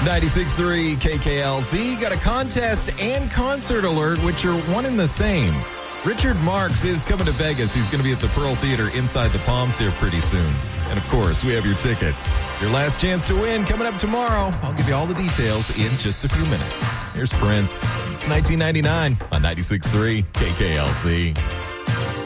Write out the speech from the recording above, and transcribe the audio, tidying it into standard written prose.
96.3 KKLZ got a contest and concert alert, which are one and the same. Richard Marx is coming to Vegas. He's going to be at the Pearl Theater inside the Palms here pretty soon. And of course, we have your tickets. Your last chance to win coming up tomorrow. I'll give you all the details in just a few minutes. Here's Prince. It's 1999 on 96.3 KKLZ.